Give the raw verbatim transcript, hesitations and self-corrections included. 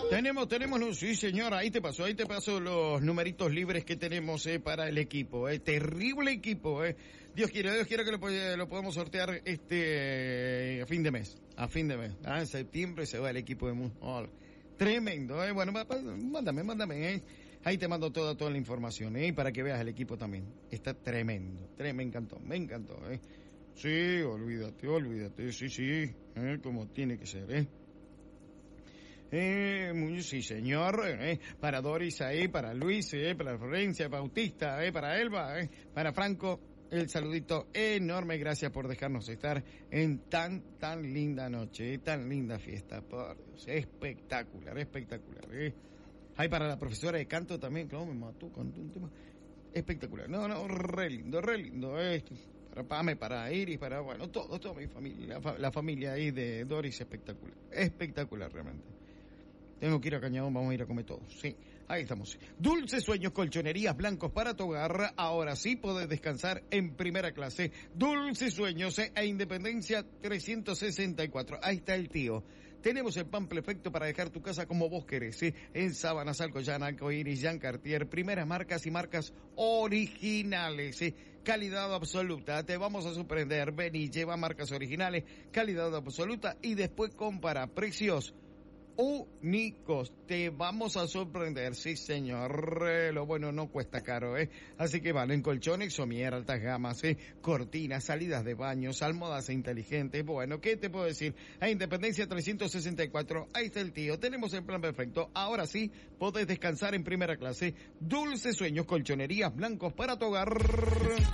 Tenemos, tenemos, no, sí señor, ahí te paso, ahí te paso los numeritos libres que tenemos eh, para el equipo, eh, terrible equipo, eh. Dios quiere, Dios quiere que lo, lo podamos sortear este, a fin de mes, a fin de mes, ah, en septiembre se va el equipo de Moonhall. Tremendo, eh, bueno, mándame, mándame, eh. Ahí te mando toda, toda la información, eh, para que veas el equipo también. Está tremendo, tremendo, me encantó, me encantó, eh. Sí, olvídate, olvídate, sí, sí, eh, como tiene que ser, eh. Eh, muy, sí señor, eh, para Doris ahí, para Luis, eh, para Florencia, Bautista, eh, para Elba, eh, para Franco, el saludito enorme, gracias por dejarnos estar en tan, tan linda noche, eh, tan linda fiesta, por Dios, espectacular, espectacular, eh. Hay para la profesora de canto también, claro, me mató con un tema espectacular, no, no, re lindo, re lindo, eh. Para Pame, para Iris, para, bueno, todo, toda mi familia, la, la familia ahí de Doris, espectacular, espectacular realmente. Tengo que ir a Cañadón, vamos a ir a comer todos. Sí, ahí estamos. Dulces Sueños, colchonerías blancos para tu hogar. Ahora sí podés descansar en primera clase. Dulces Sueños eh, e Independencia trescientos sesenta y cuatro. Ahí está el tío. Tenemos el pan perfecto para dejar tu casa como vos querés. ¿Sí? En Sábanas, Alcoyana, Arcoiris, Jean Cartier. Primeras marcas y marcas originales. ¿Sí? Calidad absoluta. Te vamos a sorprender. Ven y lleva marcas originales. Calidad absoluta y después compara precios únicos, te vamos a sorprender, sí señor, eh, lo bueno no cuesta caro, eh, así que valen colchones, somier, altas gamas, eh, cortinas, salidas de baños, almohadas inteligentes, bueno, ¿qué te puedo decir? A Independencia trescientos sesenta y cuatro, ahí está el tío, tenemos el plan perfecto, ahora sí, podés descansar en primera clase, Dulces Sueños, colchonerías blancos para tu hogar.